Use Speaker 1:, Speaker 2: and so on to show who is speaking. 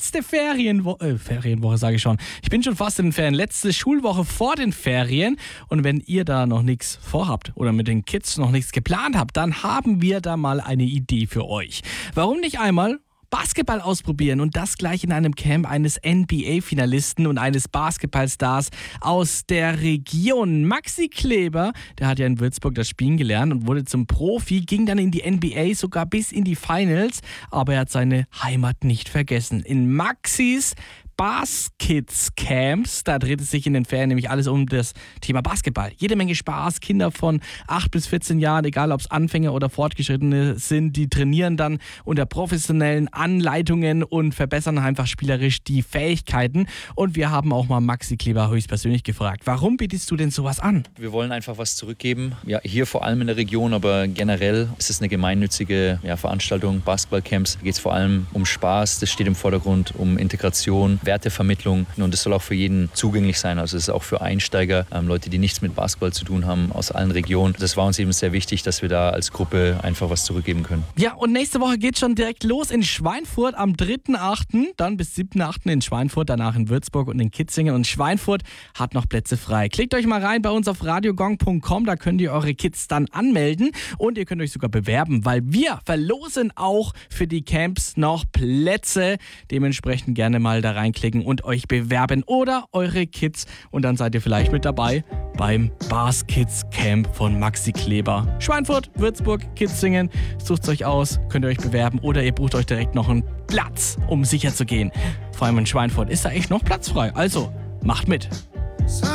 Speaker 1: letzte Ferienwoche sage ich schon. Ich bin schon fast in den Ferien. Letzte Schulwoche vor den Ferien. Und wenn ihr da noch nichts vorhabt oder mit den Kids noch nichts geplant habt, dann haben wir da mal eine Idee für euch. Warum nicht einmal Basketball ausprobieren und das gleich in einem Camp eines NBA-Finalisten und eines Basketballstars aus der Region. Maxi Kleber, der hat ja in Würzburg das Spielen gelernt und wurde zum Profi, ging dann in die NBA, sogar bis in die Finals, aber er hat seine Heimat nicht vergessen. In Maxis Baskids-Camps, da dreht es sich in den Ferien nämlich alles um das Thema Basketball. Jede Menge Spaß, Kinder von 8 bis 14 Jahren, egal ob es Anfänger oder Fortgeschrittene sind, die trainieren dann unter professionellen Anleitungen und verbessern einfach spielerisch die Fähigkeiten. Und wir haben auch mal Maxi Kleber höchstpersönlich gefragt, warum bietest du denn sowas an?
Speaker 2: Wir wollen einfach was zurückgeben, ja, hier vor allem in der Region, aber generell ist es eine gemeinnützige Veranstaltung, Basketballcamps. Da geht es vor allem um Spaß, das steht im Vordergrund, um Integration, Wertevermittlung und es soll auch für jeden zugänglich sein. Also es ist auch für Einsteiger, Leute, die nichts mit Basketball zu tun haben, aus allen Regionen. Das war uns eben sehr wichtig, dass wir da als Gruppe einfach was zurückgeben können.
Speaker 1: Ja, und nächste Woche geht schon direkt los in Schweinfurt am 3.8., dann bis 7.8. in Schweinfurt, danach in Würzburg und in Kitzingen. Und Schweinfurt hat noch Plätze frei. Klickt euch mal rein bei uns auf radiogong.com, da könnt ihr eure Kids dann anmelden und ihr könnt euch sogar bewerben, weil wir verlosen auch für die Camps noch Plätze. Dementsprechend gerne mal da reinklicken und euch bewerben oder eure Kids und dann seid ihr vielleicht mit dabei beim Baskids Camp von Maxi Kleber. Schweinfurt, Würzburg, Kitzingen, sucht es euch aus, könnt ihr euch bewerben oder ihr bucht euch direkt noch einen Platz, um sicher zu gehen. Vor allem in Schweinfurt ist da echt noch Platz frei, also macht mit.